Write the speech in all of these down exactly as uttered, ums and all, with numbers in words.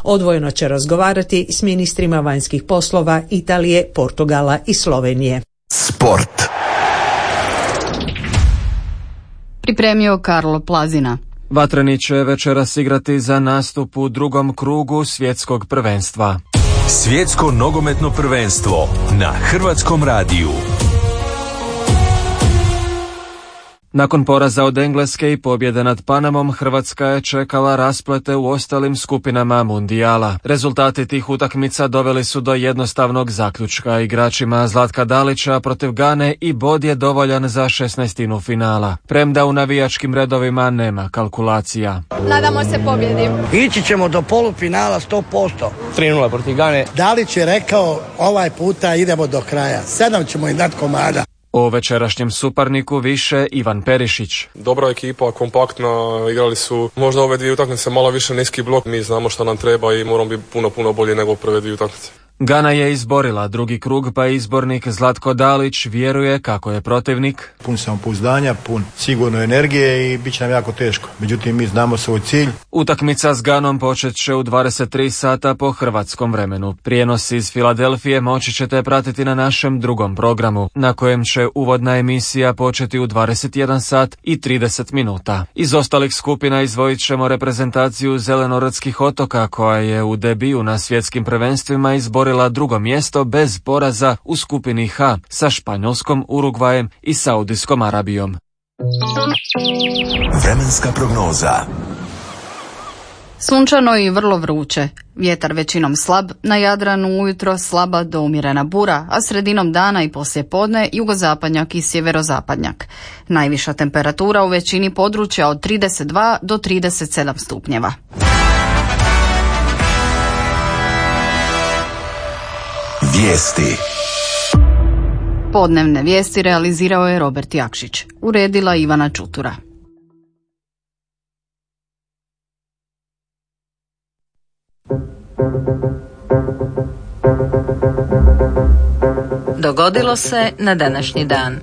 Odvojeno će razgovarati s ministrima vanjskih poslova Italije, Portugala i Slovenije. Sport. Pripremio Karlo Plazina. Vatreni će večeras igrati za nastup u drugom krugu svjetskog prvenstva. Svjetsko nogometno prvenstvo na Hrvatskom radiju. Nakon poraza od Engleske i pobjede nad Panamom, Hrvatska je čekala rasplete u ostalim skupinama mundijala. Rezultati tih utakmica doveli su do jednostavnog zaključka. Igračima Zlatka Dalića protiv Gane i bod je dovoljan za šesnaestinu finala. Premda u navijačkim redovima nema kalkulacija. Nadamo se pobjedi. Ići ćemo do polufinala sto posto. tri nula protiv Gane. Dalić je rekao ovaj puta idemo do kraja. Sedam ćemo i dat komada. O večerašnjem suparniku više Ivan Perišić. Dobra ekipa, kompaktna, igrali su možda ove dvije utakmice malo više niski blok. Mi znamo što nam treba i moramo biti puno, puno bolji nego prve dvije utakmice. Gana je izborila drugi krug, pa izbornik Zlatko Dalić vjeruje kako je protivnik pun samopouzdanja, pun sigurno energije i bit će nam jako teško. Međutim, mi znamo svoj cilj. Utakmica s Ganom počet će u dvadeset tri sata po hrvatskom vremenu. Prijenos iz Filadelfije moći ćete pratiti na našem drugom programu, na kojem će uvodna emisija početi u dvadeset jedan sat i trideset minuta. Iz ostalih skupina izdvojit ćemo reprezentaciju Zelenorodskih otoka, koja je u debiju na svjetskim prvenstvima izborila drugo mjesto bez poraza u skupini H sa Španjolskom, Urugvajem i Saudijskom Arabijom. Vremenska prognoza. Sunčano i vrlo vruće. Vjetar većinom slab, na Jadranu ujutro slaba do umjerena bura, a sredinom dana i poslijepodne jugozapadnjak i sjeverozapadnjak. Najviša temperatura u većini područja od trideset dva do trideset sedam stupnjeva. Vijesti. Podnevne vijesti realizirao je Robert Jakšić. Uredila Ivana Čutura. Dogodilo se na današnji dan.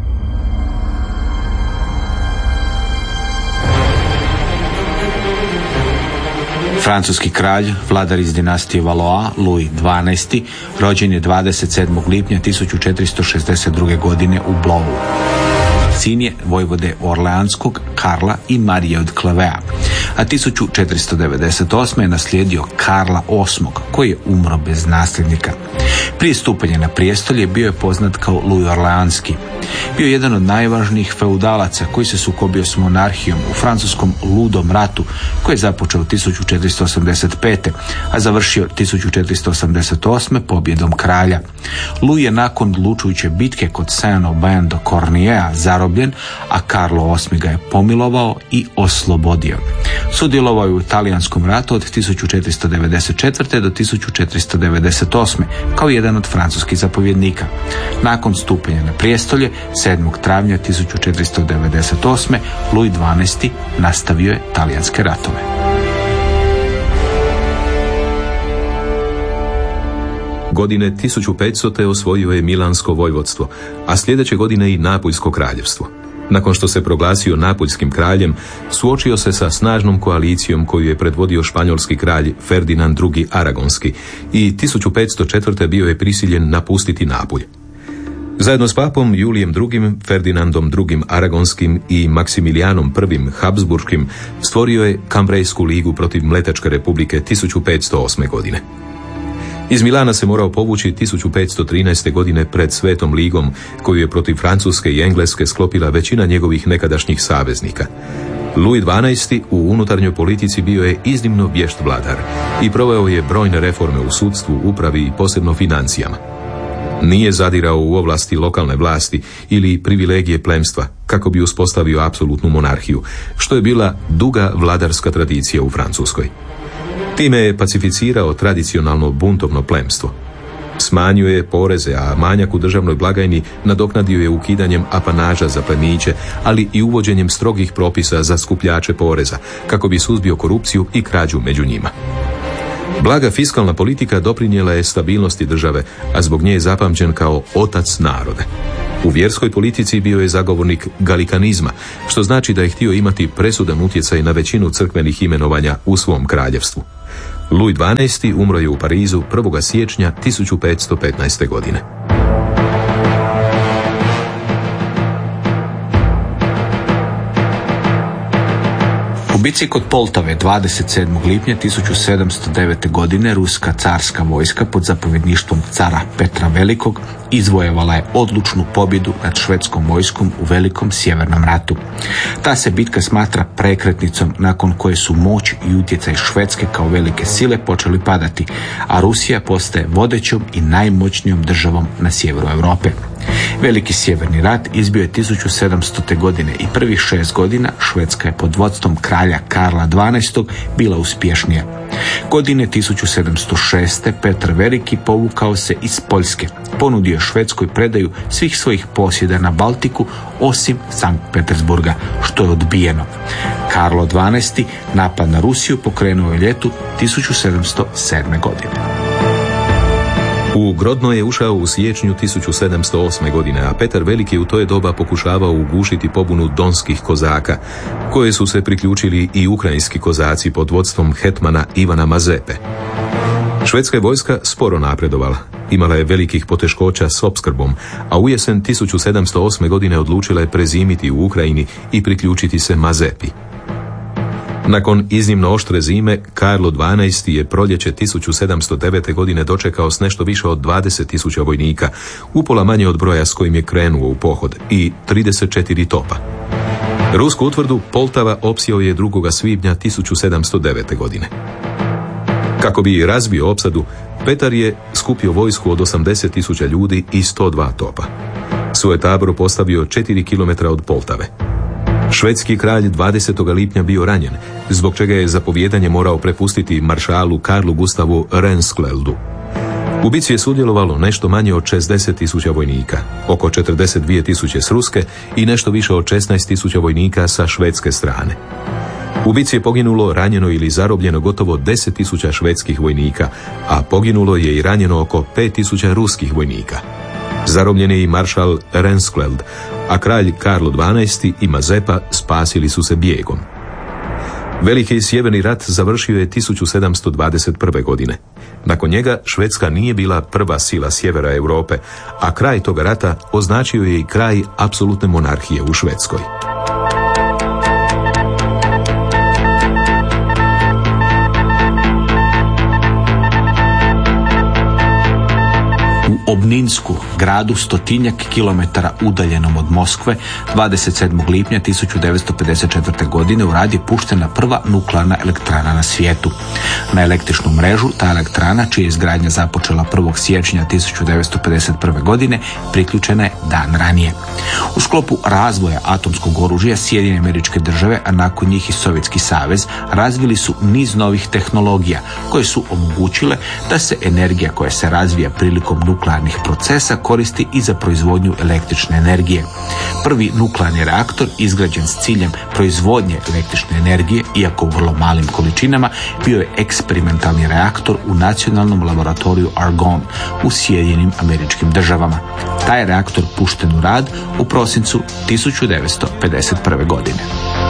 Francuski kralj, vladar iz dinastije Valois, Louis dvanaesti, rođen je dvadeset sedmog lipnja tisuću četiristo šezdeset druge. godine u Blovu. Sin je vojvode Orleanskog, Karla i Marije od Clavea, a tisuću četiristo devedeset osme. je naslijedio Karla osmog, koji je umro bez nasljednika. Prije stupanja na prijestolje bio je poznat kao Louis Orleanski. Bio je jedan od najvažnijih feudalaca koji se sukobio s monarhijom u francuskom ludom ratu, koji je započeo tisuću četiristo osamdeset pete. a završio tisuću četiristo osamdeset osme. pobjedom kralja. Louis je nakon odlučujuće bitke kod Saint-Aubin de Cornier zarobljen, a Karlo osmi. ga je pomilovao i oslobodio. Sudjelovao je u Talijanskom ratu od tisuću četiristo devedeset četvrte. do tisuću četiristo devedeset osme. kao jedan od francuskih zapovjednika. Nakon stupanja na prijestolje, sedmog travnja tisuću četiristo devedeset osme. Louis dvanaesti. nastavio je talijanske ratove. Godine tisuću petstote. osvojio je Milansko vojvodstvo, a sljedeće godine i Napuljsko kraljevstvo. Nakon što se proglasio Napuljskim kraljem, suočio se sa snažnom koalicijom koju je predvodio španjolski kralj Ferdinand drugi. Aragonski i tisuću petsto četvrte. bio je prisiljen napustiti Napulj. Zajedno s papom Julijem drugim. Ferdinandom drugim. Aragonskim i Maksimilijanom prvim. Habsburškim stvorio je Kambrejsku ligu protiv Mletačke republike tisuću petsto osme. godine. Iz Milana se morao povući tisuću petsto trinaeste. godine pred Svetom ligom, koju je protiv Francuske i Engleske sklopila većina njegovih nekadašnjih saveznika. Louis dvanaesti. u unutarnjoj politici bio je iznimno vješt vladar i proveo je brojne reforme u sudstvu, upravi i posebno financijama. Nije zadirao u ovlasti lokalne vlasti ili privilegije plemstva kako bi uspostavio apsolutnu monarhiju, što je bila duga vladarska tradicija u Francuskoj. Time je pacificirao tradicionalno buntovno plemstvo. Smanjio je poreze, a manjak u državnoj blagajni nadoknadio je ukidanjem apanaža za plemiće, ali i uvođenjem strogih propisa za skupljače poreza, kako bi suzbio korupciju i krađu među njima. Blaga fiskalna politika doprinijela je stabilnosti države, a zbog nje je zapamćen kao otac naroda. U vjerskoj politici bio je zagovornik galikanizma, što znači da je htio imati presudan utjecaj na većinu crkvenih imenovanja u svom kraljevstvu. Louis dvanaesti umro je u Parizu prvog siječnja tisuću petsto petnaeste. godine. U bici kod Poltave dvadeset sedmog lipnja tisuću sedamsto devete. godine ruska carska vojska pod zapovjedništvom cara Petra Velikog izvojevala je odlučnu pobjedu nad švedskom vojskom u Velikom sjevernom ratu. Ta se bitka smatra prekretnicom nakon koje su moć i utjecaj Švedske kao velike sile počeli padati, a Rusija postaje vodećom i najmoćnijom državom na sjeveru Europe. Veliki sjeverni rat izbio je tisuću sedamstote. godine i prvih šest godina Švedska je pod vodstvom kralja Karla dvanaestog. bila uspješnija. Godine tisuću sedamsto šeste. Petar Veliki povukao se iz Poljske. Ponudio Švedskoj predaju svih svojih posjeda na Baltiku osim Sankt Petersburga, što je odbijeno. Karlo dvanaesti. napad na Rusiju pokrenuo je ljetu tisuću sedamsto sedme. godine. U Grodno je ušao u siječnju tisuću sedamsto osme. godine, a Petar Veliki u to je doba pokušavao ugušiti pobunu donskih kozaka, koje su se priključili i ukrajinski kozaci pod vodstvom hetmana Ivana Mazepe. Švedska je vojska sporo napredovala. Imala je velikih poteškoća s opskrbom, a u jesen tisuću sedamsto osme. godine odlučila je prezimiti u Ukrajini i priključiti se Mazepi. Nakon iznimno oštre zime, Karlo dvanaesti. je proljeće tisuću sedamsto devete. godine dočekao s nešto više od dvadeset tisuća vojnika, upola manje od broja s kojim je krenuo u pohod, i trideset četiri topa. Rusku utvrdu Poltava opsjeo je drugog svibnja tisuću sedamsto devete. godine. Kako bi razbio opsadu, Petar je skupio vojsku od osamdeset tisuća ljudi i sto dva topa. Svoj tabor postavio četiri kilometra od Poltave. Švedski kralj dvadesetog lipnja bio ranjen, zbog čega je zapovjedanje morao prepustiti maršalu Karlu Gustavu Renskjeldu. U bici je sudjelovalo nešto manje od šezdeset tisuća vojnika, oko četrdeset dvije tisuće s ruske i nešto više od šesnaest tisuća vojnika sa švedske strane. U bici je poginulo, ranjeno ili zarobljeno gotovo deset tisuća švedskih vojnika, a poginulo je i ranjeno oko pet tisuća ruskih vojnika. Zarobljen je i maršal Renskjeld, a kralj Karlo dvanaesti. i Mazepa spasili su se bijegom. Veliki sjeverni rat završio je tisuću sedamsto dvadeset prve. godine. Nakon njega Švedska nije bila prva sila sjevera Europe, a kraj toga rata označio je i kraj apsolutne monarhije u Švedskoj. U Obninsku, gradu stotinjak kilometara udaljenom od Moskve, dvadeset sedmog lipnja tisuću devetsto pedeset četvrte. godine u rad je puštena prva nuklearna elektrana na svijetu. Na električnu mrežu ta elektrana, čija je izgradnja započela prvog siječnja tisuću devetsto pedeset prve. godine, priključena je dan ranije. U sklopu razvoja atomskog oružja Sjedinjene Američke Države, a nakon njih i Sovjetski savez, razvili su niz novih tehnologija koje su omogućile da se energija koja se razvija prilikom nuklearnih procesa koristi i za proizvodnju električne energije. Prvi nuklearni reaktor izgrađen s ciljem proizvodnje električne energije, iako u vrlo malim količinama, bio je eksperimentalni reaktor u nacionalnom laboratoriju Argonne u Sjedinjenim Američkim Državama. Taj je reaktor pušten u rad u prosincu tisuću devetsto pedeset prve. godine.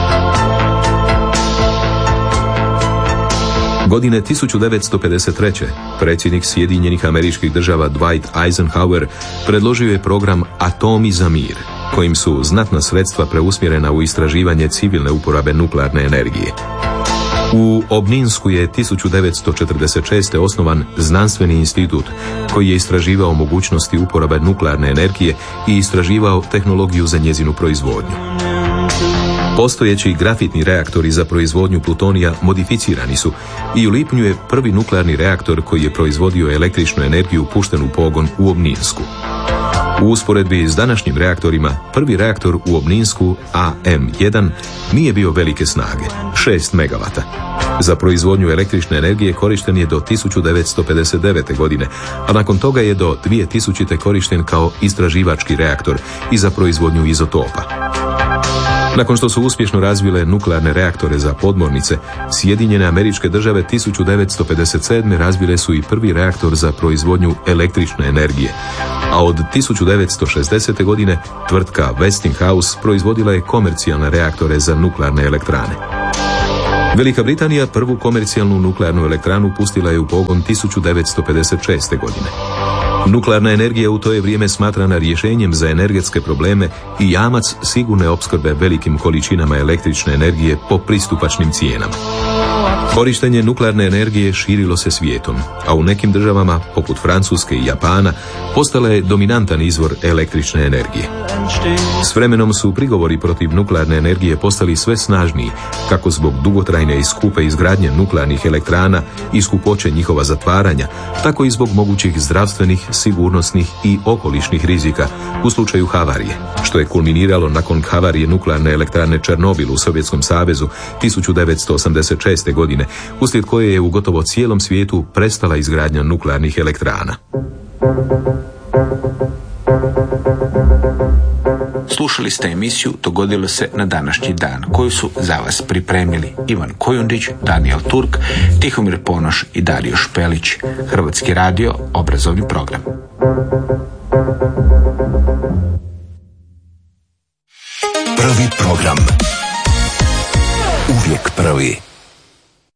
Godine tisuću devetsto pedeset treće. predsjednik Sjedinjenih Američkih Država Dwight Eisenhower predložio je program Atomi za mir, kojim su znatna sredstva preusmjerena u istraživanje civilne uporabe nuklearne energije. U Obninsku je tisuću devetsto četrdeset šeste. osnovan znanstveni institut koji je istraživao mogućnosti uporabe nuklearne energije i istraživao tehnologiju za njezinu proizvodnju. Postojeći grafitni reaktori za proizvodnju plutonija modificirani su i u lipnju je prvi nuklearni reaktor koji je proizvodio električnu energiju pušten u pogon u Obninsku. U usporedbi s današnjim reaktorima, prvi reaktor u Obninsku A M jedan nije bio velike snage, šest megavata. Za proizvodnju električne energije korišten je do tisuću devetsto pedeset devete. godine, a nakon toga je do dvije tisućite. korišten kao istraživački reaktor i za proizvodnju izotopa. Nakon što su uspješno razvile nuklearne reaktore za podmornice, Sjedinjene Američke Države tisuću devetsto pedeset sedme. razvile su i prvi reaktor za proizvodnju električne energije, a od tisuću devetsto šezdesete. godine tvrtka Westinghouse proizvodila je komercijalne reaktore za nuklearne elektrane. Velika Britanija prvu komercijalnu nuklearnu elektranu pustila je u pogon tisuću devetsto pedeset šeste. godine. Nuklearna energija u to je vrijeme smatrana rješenjem za energetske probleme i jamac sigurne opskrbe velikim količinama električne energije po pristupačnim cijenama. Korištenje nuklearne energije širilo se svijetom, a u nekim državama, poput Francuske i Japana, postala je dominantan izvor električne energije. S vremenom su prigovori protiv nuklearne energije postali sve snažniji, kako zbog dugotrajne i skupe izgradnje nuklearnih elektrana i skupoće njihova zatvaranja, tako i zbog mogućih zdravstvenih, sigurnosnih i okolišnih rizika u slučaju havarije, što je kulminiralo nakon havarije nuklearne elektrane Černobil u Sovjetskom savezu tisuću devetsto osamdeset šeste. godine, uslijed koje je u gotovo cijelom svijetu prestala izgradnja nuklearnih elektrana. Slušali ste emisiju Dogodilo se na današnji dan, koju su za vas pripremili Ivan Kojundić, Daniel Turk, Tihomir Ponoš i Dario Špelić. Hrvatski radio, obrazovni program. Prvi program. Uvijek prvi.